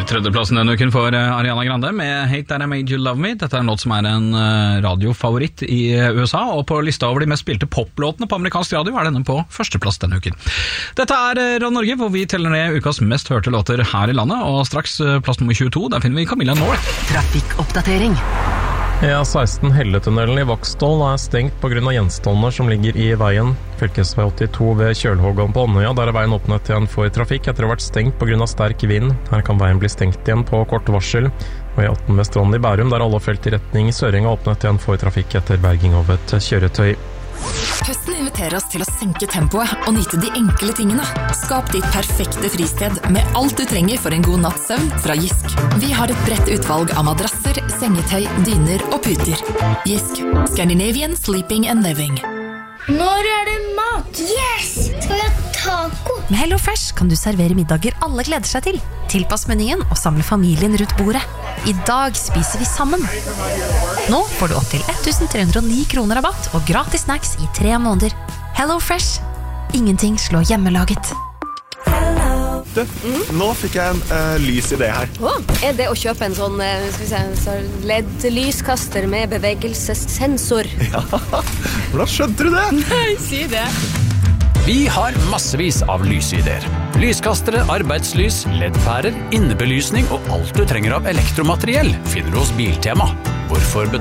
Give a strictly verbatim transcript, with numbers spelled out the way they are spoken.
Tredjeplassen denne uken for Ariana Grande med Hate That I Made You Love Me. Dette er en låt som er en radiofavoritt i U S A, og på lista over de mest spilte poplåtene på amerikansk radio er denne på førsteplass denne uken. Dette er Radio Norge, hvor vi teller ned ukas mest hørte låter her i landet, og straks plass nummer tjueto, der finner vi Camilla North. Trafikkoppdatering. E seksten Helletunnelen i Vaksdal er stengt på grunn av gjenstander som ligger i veien. Fylkesvei åttito ved Kjølhågan på Åndøya, der er veien åpnet igjen for trafikk etter å ha vært stengt på grunn av sterk vind. Her kan veien bli stengt igjen på kort varsel. Og E atten ved Strand i Bærum, der alle felt i retning Søring er åpnet igjen for trafikk etter berging av et kjøretøy. Høsten inviterer oss til å senke tempoet og nyte de enkle tingene. Skap ditt perfekte fristed med alt du trenger for en god natts søvn fra Gisk. Vi har et bredt utvalg av madrasser, sengetøy, dyner og puter. Gisk. Scandinavian Sleeping and Living. Når er det mat? Yes! Skal vi ha taco? Med Hello Fresh kan du servere middager alle gleder seg til. Tilpass menyen og samle familien rundt bordet. I dag spiser vi sammen. Nå får du opp til ett tusen tre hundre og ni kroner rabatt og gratis snacks i tre måneder. Hello Fresh. Ingenting slår hjemmelaget. Du, nå fikk jeg en uh, lys idé her. Oh, er det å kjøpe en sånn, skal vi se, L E D-lyskaster med bevegelsessensor? Ja, hvordan skjønte du det? Nei, si det. Vi har massevis av lysideer. Lyskastere, arbeidslys, L E D-pærer, innebelysning og alt du trenger av elektromateriell finner du hos Biltema. Hvorfor